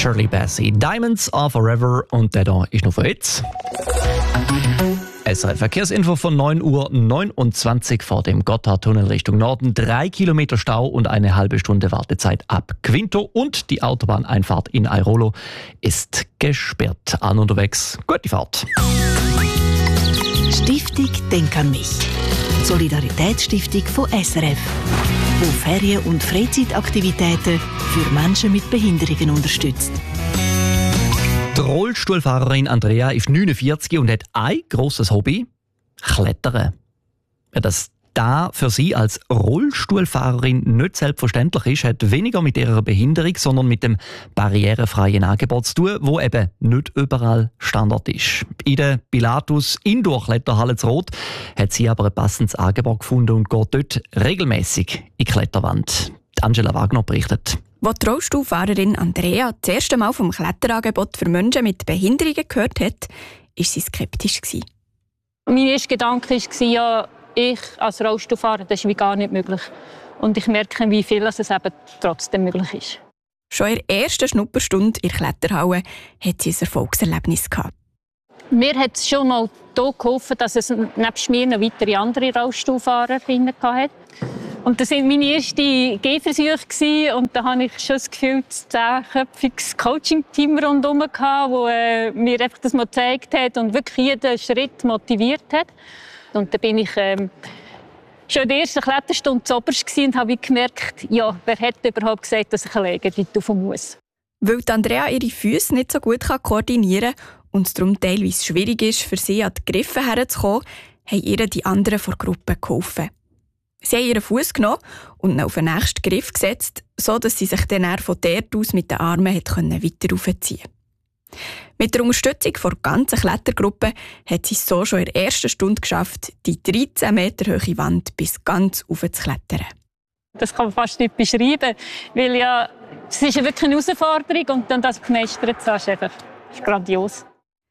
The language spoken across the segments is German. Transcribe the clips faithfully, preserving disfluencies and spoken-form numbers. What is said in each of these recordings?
Shirley Bassey. Diamonds are forever und der da ist noch für jetzt. S R F Verkehrsinfo von neun Uhr neunundzwanzig vor dem Gotthardtunnel Richtung Norden. Drei Kilometer Stau und eine halbe Stunde Wartezeit ab Quinto. Und die Autobahneinfahrt in Airolo ist gesperrt. An unterwegs. Gute Fahrt. Stiftung Denk an mich. Solidaritätsstiftung von S R F, die Ferien- und Freizeitaktivitäten für Menschen mit Behinderungen unterstützt. Die Rollstuhlfahrerin Andrea ist neunundvierzig und hat ein grosses Hobby: Klettern. Dass das für sie als Rollstuhlfahrerin nicht selbstverständlich ist, hat weniger mit ihrer Behinderung, sondern mit dem barrierefreien Angebot zu tun, wo eben nicht überall Standard ist. In der Pilatus Indoor-Kletterhalle zu Roth hat sie aber ein passendes Angebot gefunden und geht dort regelmäßig in die Kletterwand. Angela Wagner berichtet. Als die Rollstuhlfahrerin Andrea das erste Mal vom Kletterangebot für Menschen mit Behinderungen gehört hat, war sie skeptisch. Mein erster Gedanke war, ja, ich als Rollstuhlfahrer, das ist wie gar nicht möglich. Und ich merke, wie viel es eben trotzdem möglich ist. Schon in der ersten Schnupperstunde in der Kletterhalle hat sie ein Erfolgserlebnis gehabt. Mir hat es schon mal geholfen, dass es nebst mir noch weitere andere Rollstuhlfahrerinnen hatte. Und das waren meine ersten Gehversuche. Und da hatte ich schon das Gefühl, das zehnköpfiges Coaching-Team rundherum, das äh, mir einfach das mal gezeigt hat und wirklich jeden Schritt motiviert hat. Und da bin ich ähm, schon in der ersten Kletterstunde zuoberst und habe gemerkt, ja, wer hat überhaupt gesagt, dass ich alleine dort rauf muss. Weil Andrea ihre Füße nicht so gut koordinieren kann und es darum teilweise schwierig ist, für sie an die Griffe herzukommen, haben ihr die anderen von der Gruppe geholfen. Sie haben ihren Fuß genommen und ihn auf den nächsten Griff gesetzt, sodass sie sich dann von dort aus mit den Armen weiter raufziehen konnte. Mit der Unterstützung der ganzen Klettergruppe hat sie es so schon in der ersten Stunde geschafft, die dreizehn Meter hohe Wand bis ganz rauf zu klettern. Das kann man fast nicht beschreiben, weil ja, es ist wirklich eine Herausforderung und dann das gemeistert zu haben, ist einfach grandios.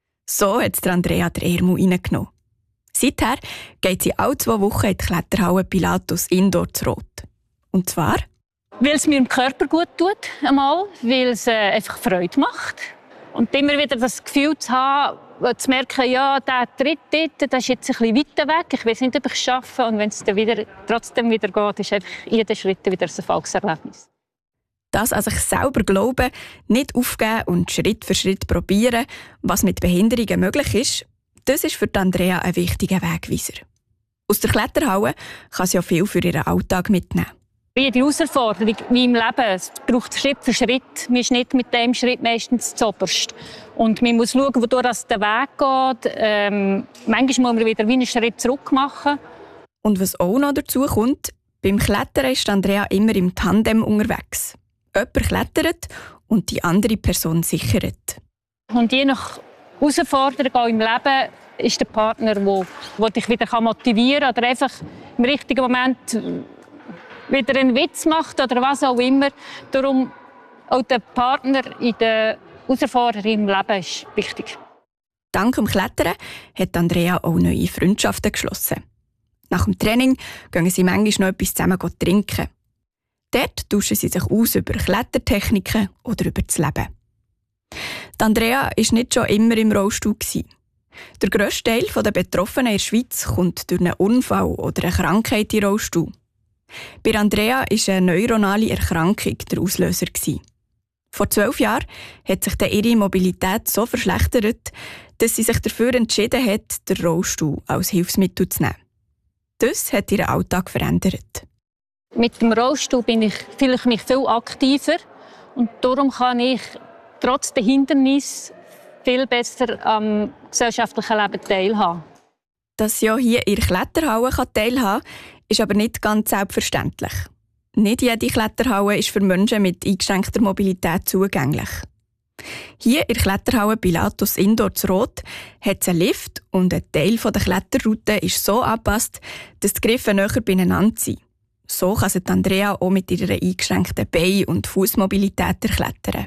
So hat Andrea den Ärmel reingenommen. Seither geht sie alle zwei Wochen in die Kletterhalle Pilatus Indoor zu Roth. Und zwar? Weil es mir im Körper gut tut, einmal, weil es äh, einfach Freude macht. Und immer wieder das Gefühl zu haben, zu merken, ja, der Tritt dort, der ist jetzt ein bisschen weiter weg. Ich weiß nicht, ob ich es schaffe. Und wenn es dann wieder, trotzdem wieder geht, ist einfach jeder Schritt wieder ein Erfolgserlebnis. Das an sich selber glauben, nicht aufgeben und Schritt für Schritt probieren, was mit Behinderungen möglich ist, das ist für Andrea ein wichtiger Wegweiser. Aus der Kletterhalle kann sie ja viel für ihren Alltag mitnehmen. Jede Herausforderung wie im Leben, es braucht Schritt für Schritt. Man ist nicht mit dem Schritt meistens zuoberst. Und man muss schauen, wodurch der Weg geht. Ähm, manchmal muss man wieder wie einen Schritt zurück machen. Und was auch noch dazu kommt, beim Klettern ist Andrea immer im Tandem unterwegs. Jemand klettert und die andere Person sichert. Und je nach Herausforderung auch im Leben ist der Partner, der dich wieder motivieren kann oder einfach im richtigen Moment wieder einen Witz macht oder was auch immer. Darum auch der Partner in der Herausforderung im Leben ist wichtig. Dank dem Klettern hat Andrea auch neue Freundschaften geschlossen. Nach dem Training gehen sie manchmal noch etwas zusammen trinken. Dort tauschen sie sich aus über Klettertechniken oder über das Leben. Die Andrea war nicht schon immer im Rollstuhl. Der grösste Teil der Betroffenen in der Schweiz kommt durch einen Unfall oder eine Krankheit in den Rollstuhl. Bei Andrea war eine neuronale Erkrankung der Auslöser. Vor zwölf Jahren hat sich ihre Mobilität so verschlechtert, dass sie sich dafür entschieden hat, den Rollstuhl als Hilfsmittel zu nehmen. Das hat ihren Alltag verändert. Mit dem Rollstuhl bin ich vielleicht mich viel aktiver und darum kann ich trotz der Hindernisse viel besser am gesellschaftlichen Leben teilhaben. Dass sie auch hier in der Kletterhalle teilhaben kann, ist aber nicht ganz selbstverständlich. Nicht jede Kletterhalle ist für Menschen mit eingeschränkter Mobilität zugänglich. Hier in der Kletterhalle Pilatus Indoor zu Roth hat es einen Lift und ein Teil der Kletterroute ist so angepasst, dass die Griffe näher beieinander sind. So kann sich Andrea auch mit ihrer eingeschränkten Bein- und Fußmobilität erklettern.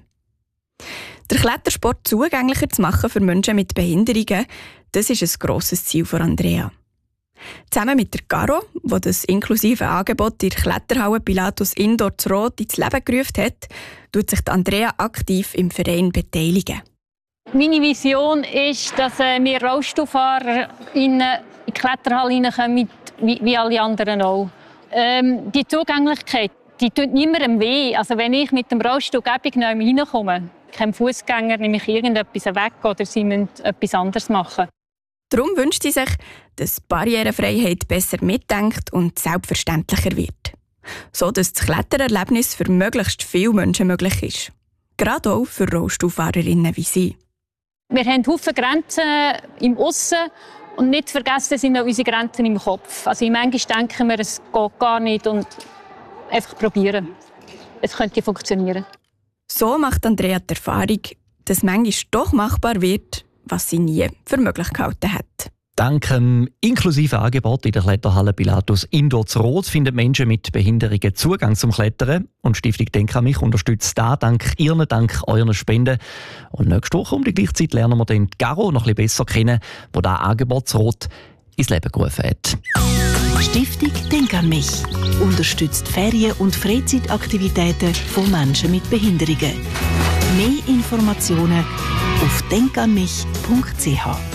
Der Klettersport zugänglicher zu machen für Menschen mit Behinderungen, das ist ein grosses Ziel von Andrea. Zusammen mit der Caro, die das inklusive Angebot in der Kletterhalle Pilatus Indoor zu Rot ins Leben gerufen hat, tut sich Andrea aktiv im Verein beteiligen. Meine Vision ist, dass wir Rollstuhlfahrer in die Kletterhalle reinkommen, wie, wie alle anderen auch. Ähm, die Zugänglichkeit, die tut niemandem weh. Also wenn ich mit dem Rollstuhl gäbig neu reinkomme, kein Fußgänger, nehme ich irgendetwas weg oder sie müssen etwas anderes machen. Darum wünscht sie sich, dass Barrierefreiheit besser mitdenkt und selbstverständlicher wird. So dass das Klettererlebnis für möglichst viele Menschen möglich ist. Gerade auch für Rollstuhlfahrerinnen wie sie. Wir haben viele Grenzen im Aussen und nicht vergessen sind auch unsere Grenzen im Kopf. Also manchmal denken wir, es geht gar nicht und einfach probieren. Es könnte funktionieren. So macht Andrea die Erfahrung, dass manchmal doch machbar wird, was sie nie für möglich gehalten hat. Dank dem inklusiven Angebot in der Kletterhalle Pilatus Indoor zu Rot finden Menschen mit Behinderungen Zugang zum Klettern. Und die Stiftung Denk an mich unterstützt da dank Ihren, dank euren Spenden. Und nächste Woche um die gleiche Zeit lernen wir den Caro noch ein bisschen besser kennen, wo das Angebot zu Rot ins Leben gerufen hat. Stiftung Denk an mich unterstützt Ferien- und Freizeitaktivitäten von Menschen mit Behinderungen. Mehr Informationen auf denk an mich punkt c h.